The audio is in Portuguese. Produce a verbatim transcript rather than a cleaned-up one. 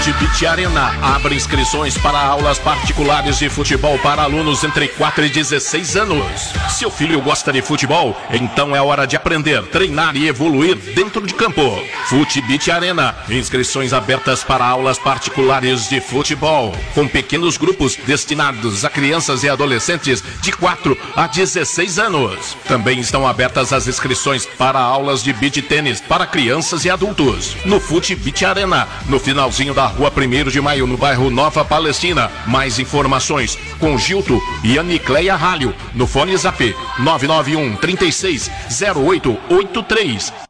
FuteBit Arena abre inscrições para aulas particulares de futebol para alunos entre quatro e dezesseis anos. Seu filho gosta de futebol? Então é hora de aprender, treinar e evoluir dentro de campo. FuteBit Arena, inscrições abertas para aulas particulares de futebol, com pequenos grupos destinados a crianças e adolescentes de quatro a dezesseis anos. Também estão abertas as inscrições para aulas de beach tênis para crianças e adultos, no FuteBit Arena, no finalzinho da rua primeiro de maio, no bairro Nova Palestina. Mais informações com Gilto e Anicleia Ralho, no fone Zap nove nove um, trinta e seis, zero oito oito três.